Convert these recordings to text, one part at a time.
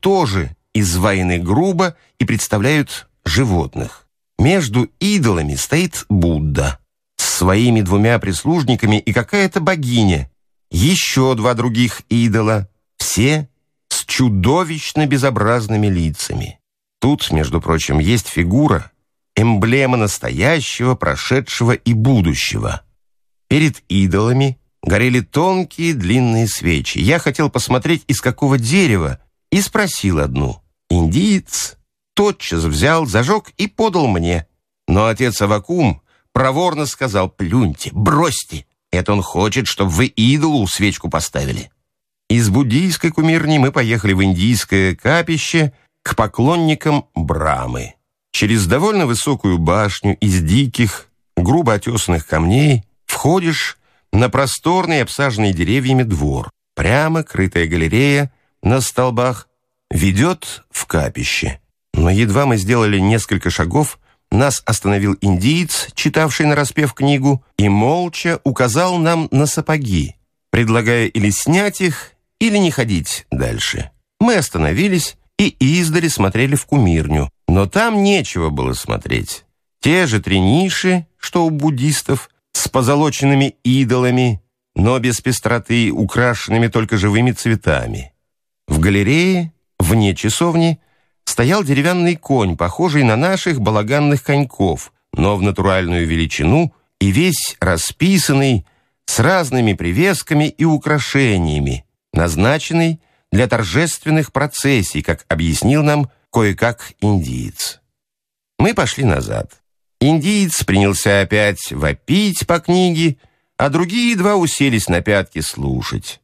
тоже изваяны грубо и представляют животных. Между идолами стоит Будда с своими 2 прислужниками и какая-то богиня, еще 2 других идола, все с чудовищно безобразными лицами. Тут, между прочим, есть фигура, эмблема настоящего, прошедшего и будущего. Перед идолами горели тонкие длинные свечи. Я хотел посмотреть, из какого дерева, и спросил одну. Индиец тотчас взял, зажег и подал мне. Но отец Аввакум проворно сказал: «Плюньте, бросьте! Это он хочет, чтобы вы идолу свечку поставили». Из буддийской кумирни мы поехали в индийское капище к поклонникам Брамы. Через довольно высокую башню из диких, грубо отесанных камней входишь на просторный, обсаженный деревьями двор. Прямо крытая галерея на столбах ведет в капище. Но едва мы сделали несколько шагов, нас остановил индиец, читавший нараспев книгу, и молча указал нам на сапоги, предлагая или снять их, или не ходить дальше. Мы остановились и издали смотрели в кумирню, но там нечего было смотреть. Те же 3 ниши, что у буддистов, с позолоченными идолами, но без пестроты, украшенными только живыми цветами. В галерее, вне часовни, стоял деревянный конь, похожий на наших балаганных коньков, но в натуральную величину и весь расписанный с разными привесками и украшениями, назначенный для торжественных процессий, как объяснил нам кое-как индиец. Мы пошли назад. Индиец принялся опять вопить по книге, а другие 2 уселись на пятки слушать.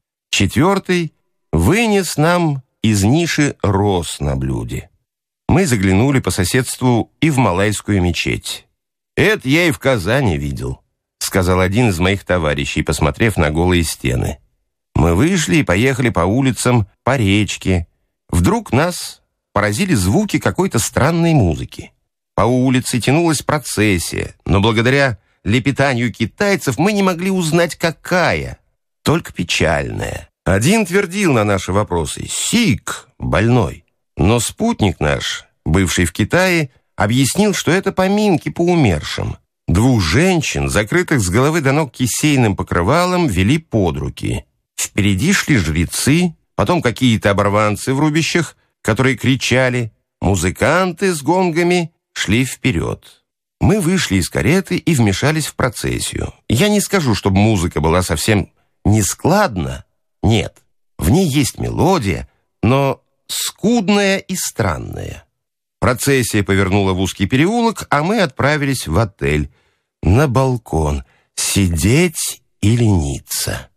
4 вынес нам из ниши роз на блюде. Мы заглянули по соседству и в малайскую мечеть. «Это я и в Казани видел», — сказал один из моих товарищей, посмотрев на голые стены. Мы вышли и поехали по улицам, по речке. Вдруг нас поразили звуки какой-то странной музыки. По улице тянулась процессия, но благодаря лепетанию китайцев мы не могли узнать, какая, только печальная. Один твердил на наши вопросы: «Сик, больной». Но спутник наш, бывший в Китае, объяснил, что это поминки по умершим. 2 женщин, закрытых с головы до ног кисейным покрывалом, вели под руки. Впереди шли жрецы, потом какие-то оборванцы в рубищах, которые кричали, музыканты с гонгами шли вперед. Мы вышли из кареты и вмешались в процессию. Я не скажу, чтобы музыка была совсем нескладна. Нет, в ней есть мелодия, но скудная и странная. Процессия повернула в узкий переулок, а мы отправились в отель, на балкон, сидеть и лениться.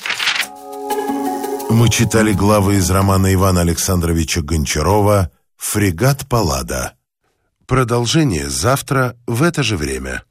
Мы читали главы из романа Ивана Александровича Гончарова «Фрегат Паллада». Продолжение завтра в это же время.